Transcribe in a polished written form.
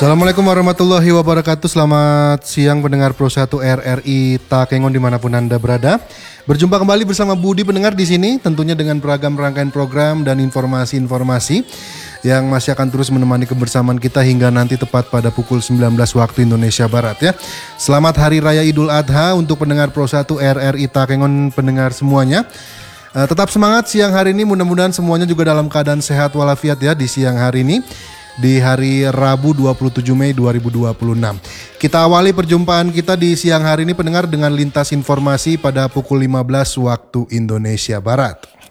Assalamualaikum warahmatullahi wabarakatuh. Selamat siang pendengar Pro 1 RRI Takengon dimanapun Anda berada. Berjumpa kembali bersama Budi pendengar di sini, tentunya dengan beragam rangkaian program dan informasi-informasi yang masih akan terus menemani kebersamaan kita hingga nanti tepat pada pukul 19 waktu Indonesia Barat ya. Selamat Hari Raya Idul Adha untuk pendengar Pro 1 RRI Takengon pendengar semuanya. Tetap semangat siang hari ini, mudah-mudahan semuanya juga dalam keadaan sehat walafiat ya di siang hari ini. Di hari Rabu 27 Mei 2026. Kita awali perjumpaan kita di siang hari ini pendengar dengan lintas informasi pada pukul 15 waktu Indonesia Barat.